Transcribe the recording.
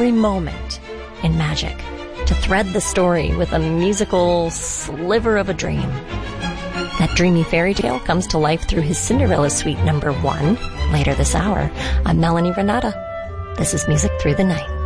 every moment in magic to thread the story with a musical sliver of a dream. That dreamy fairy tale comes to life through his Cinderella Suite #1 later this hour. I'm Melanie Renata. This is Music Through the Night.